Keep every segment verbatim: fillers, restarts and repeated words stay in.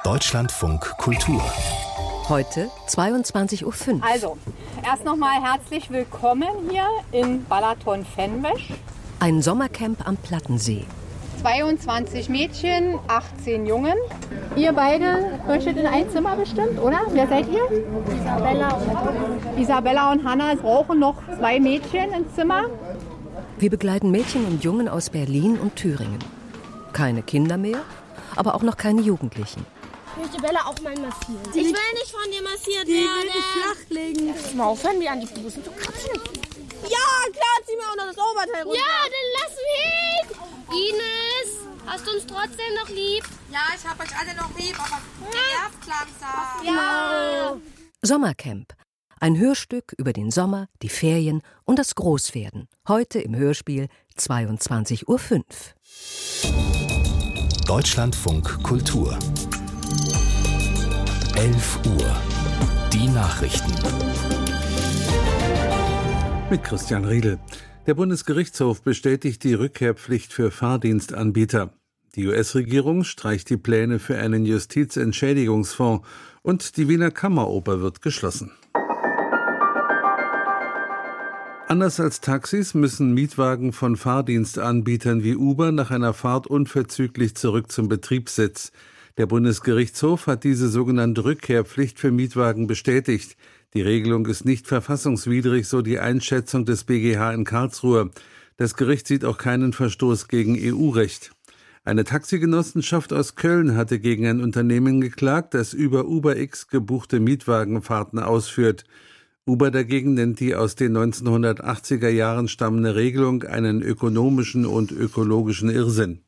Deutschlandfunk Kultur. Heute zweiundzwanzig Uhr fünf. Also, erst nochmal herzlich willkommen hier in Balaton-Fenwesch. Ein Sommercamp am Plattensee. zweiundzwanzig Mädchen, achtzehn Jungen. Ihr beide möchtet in ein Zimmer bestimmt, oder? Wer seid ihr? Isabella und Isabella und Hanna brauchen noch zwei Mädchen ins Zimmer. Wir begleiten Mädchen und Jungen aus Berlin und Thüringen. Keine Kinder mehr, aber auch noch keine Jugendlichen. Ich möchte Bella auch mal massieren. Ich will nicht von dir massiert Die werden. will dich flachlegen. Mal aufhören, wie an die Busen zu kratzen. Ja, klar, zieh mir auch noch das Oberteil runter. Ja, dann lass mich. Ines, hast du uns trotzdem noch lieb? Ja, ich hab euch alle noch lieb, aber nervt langsam. Ja. Sommercamp. Ein Hörstück über den Sommer, die Ferien und das Großwerden. Heute im Hörspiel zweiundzwanzig Uhr fünf. Deutschlandfunk Kultur. elf Uhr. Die Nachrichten. Mit Christian Riedel. Der Bundesgerichtshof bestätigt die Rückkehrpflicht für Fahrdienstanbieter. Die U S-Regierung streicht die Pläne für einen Justizentschädigungsfonds und die Wiener Kammeroper wird geschlossen. Anders als Taxis müssen Mietwagen von Fahrdienstanbietern wie Uber nach einer Fahrt unverzüglich zurück zum Betriebssitz. Der Bundesgerichtshof hat diese sogenannte Rückkehrpflicht für Mietwagen bestätigt. Die Regelung ist nicht verfassungswidrig, so die Einschätzung des B G H in Karlsruhe. Das Gericht sieht auch keinen Verstoß gegen E U-Recht. Eine Taxigenossenschaft aus Köln hatte gegen ein Unternehmen geklagt, das über UberX gebuchte Mietwagenfahrten ausführt. Uber dagegen nennt die aus den neunzehnhundertachtziger Jahren stammende Regelung einen ökonomischen und ökologischen Irrsinn.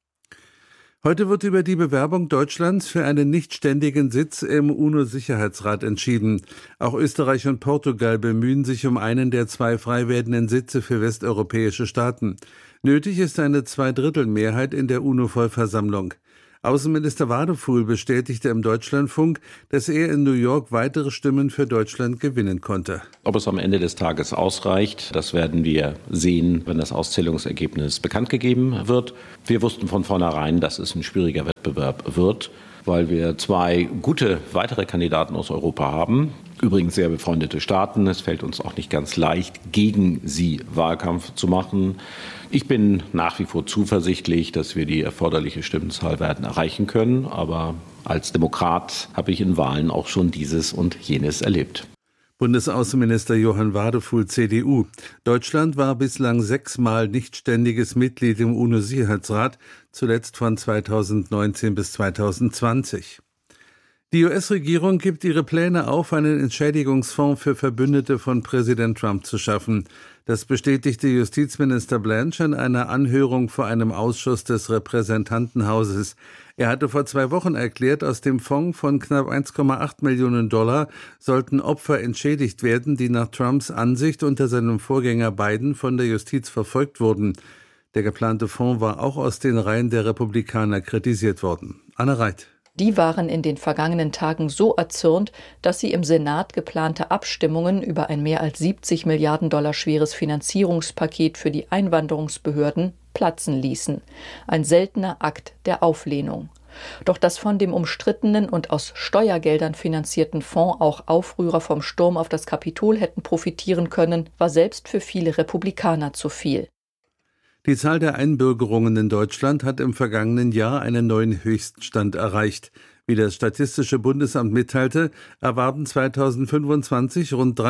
Heute wird über die Bewerbung Deutschlands für einen nichtständigen Sitz im UNO-Sicherheitsrat entschieden. Auch Österreich und Portugal bemühen sich um einen der zwei frei werdenden Sitze für westeuropäische Staaten. Nötig ist eine Zweidrittelmehrheit in der UNO-Vollversammlung. Außenminister Wadefuhl bestätigte im Deutschlandfunk, dass er in New York weitere Stimmen für Deutschland gewinnen konnte. Ob es am Ende des Tages ausreicht, das werden wir sehen, wenn das Auszählungsergebnis bekannt gegeben wird. Wir wussten von vornherein, dass es ein schwieriger Wettbewerb wird, weil wir zwei gute weitere Kandidaten aus Europa haben. Übrigens sehr befreundete Staaten. Es fällt uns auch nicht ganz leicht, gegen sie Wahlkampf zu machen. Ich bin nach wie vor zuversichtlich, dass wir die erforderliche Stimmenzahl werden erreichen können. Aber als Demokrat habe ich in Wahlen auch schon dieses und jenes erlebt. Bundesaußenminister Johann Wadefuhl, C D U. Deutschland war bislang sechsmal nichtständiges Mitglied im UNO-Sicherheitsrat, zuletzt von zweitausendneunzehn bis zweitausendzwanzig. Die U S-Regierung gibt ihre Pläne auf, einen Entschädigungsfonds für Verbündete von Präsident Trump zu schaffen. Das bestätigte Justizminister Blanche in einer Anhörung vor einem Ausschuss des Repräsentantenhauses. Er hatte vor zwei Wochen erklärt, aus dem Fonds von knapp eins Komma acht Millionen Dollar sollten Opfer entschädigt werden, die nach Trumps Ansicht unter seinem Vorgänger Biden von der Justiz verfolgt wurden. Der geplante Fonds war auch aus den Reihen der Republikaner kritisiert worden. Anne Reit. Die waren in den vergangenen Tagen so erzürnt, dass sie im Senat geplante Abstimmungen über ein mehr als siebzig Milliarden Dollar schweres Finanzierungspaket für die Einwanderungsbehörden platzen ließen. Ein seltener Akt der Auflehnung. Doch dass von dem umstrittenen und aus Steuergeldern finanzierten Fonds auch Aufrührer vom Sturm auf das Kapitol hätten profitieren können, war selbst für viele Republikaner zu viel. Die Zahl der Einbürgerungen in Deutschland hat im vergangenen Jahr einen neuen Höchststand erreicht. Wie das Statistische Bundesamt mitteilte, erwarben zweitausendfünfundzwanzig rund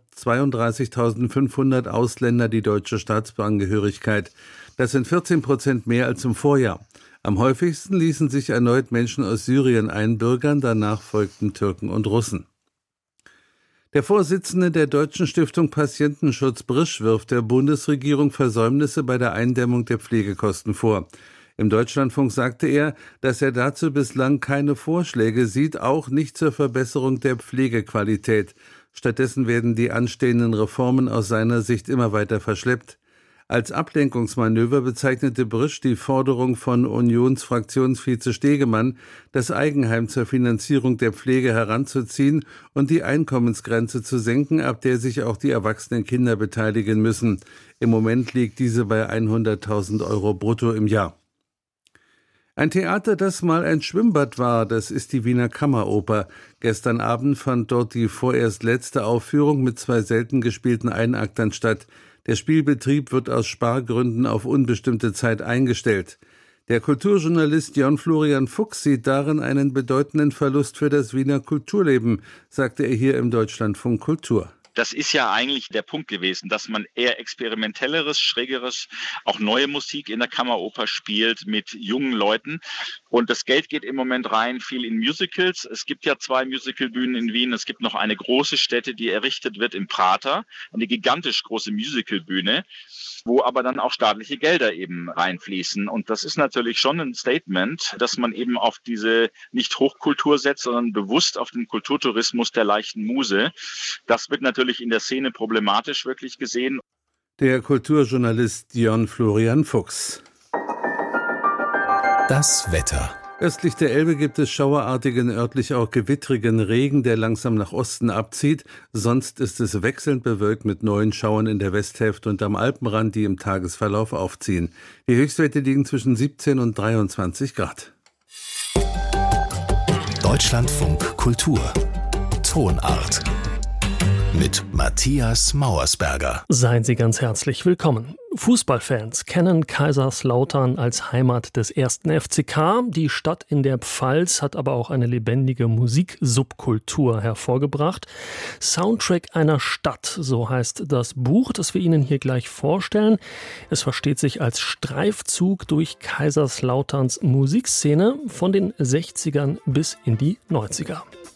dreihundertzweiunddreißigtausendfünfhundert Ausländer die deutsche Staatsangehörigkeit. Das sind vierzehn Prozent mehr als im Vorjahr. Am häufigsten ließen sich erneut Menschen aus Syrien einbürgern, danach folgten Türken und Russen. Der Vorsitzende der Deutschen Stiftung Patientenschutz Brisch wirft der Bundesregierung Versäumnisse bei der Eindämmung der Pflegekosten vor. Im Deutschlandfunk sagte er, dass er dazu bislang keine Vorschläge sieht, auch nicht zur Verbesserung der Pflegequalität. Stattdessen werden die anstehenden Reformen aus seiner Sicht immer weiter verschleppt. Als Ablenkungsmanöver bezeichnete Brisch die Forderung von Unionsfraktionsvize Stegemann, das Eigenheim zur Finanzierung der Pflege heranzuziehen und die Einkommensgrenze zu senken, ab der sich auch die erwachsenen Kinder beteiligen müssen. Im Moment liegt diese bei hunderttausend Euro brutto im Jahr. Ein Theater, das mal ein Schwimmbad war, das ist die Wiener Kammeroper. Gestern Abend fand dort die vorerst letzte Aufführung mit zwei selten gespielten Einaktern statt. Der Spielbetrieb wird aus Spargründen auf unbestimmte Zeit eingestellt. Der Kulturjournalist Jon Florian Fuchs sieht darin einen bedeutenden Verlust für das Wiener Kulturleben, sagte er hier im Deutschlandfunk Kultur. Das ist ja eigentlich der Punkt gewesen, dass man eher experimentelleres, schrägeres, auch neue Musik in der Kammeroper spielt mit jungen Leuten. Und das Geld geht im Moment rein viel in Musicals. Es gibt ja zwei Musicalbühnen in Wien. Es gibt noch eine große Stätte, die errichtet wird im Prater, eine gigantisch große Musicalbühne, wo aber dann auch staatliche Gelder eben reinfließen. Und das ist natürlich schon ein Statement, dass man eben auf diese nicht Hochkultur setzt, sondern bewusst auf den Kulturtourismus der leichten Muse. Das wird natürlich in der Szene problematisch wirklich gesehen. Der Kulturjournalist Jon Florian Fuchs. Das Wetter. Östlich der Elbe gibt es schauerartigen, örtlich auch gewittrigen Regen, der langsam nach Osten abzieht. Sonst ist es wechselnd bewölkt mit neuen Schauern in der Westhälfte und am Alpenrand, die im Tagesverlauf aufziehen. Die Höchstwerte liegen zwischen siebzehn und dreiundzwanzig Grad. Deutschlandfunk Kultur. Tonart. Mit Matthias Mauersberger. Seien Sie ganz herzlich willkommen. Fußballfans kennen Kaiserslautern als Heimat des ersten F C K. Die Stadt in der Pfalz hat aber auch eine lebendige Musiksubkultur hervorgebracht. Soundtrack einer Stadt, so heißt das Buch, das wir Ihnen hier gleich vorstellen. Es versteht sich als Streifzug durch Kaiserslauterns Musikszene von den sechzigern bis in die neunziger.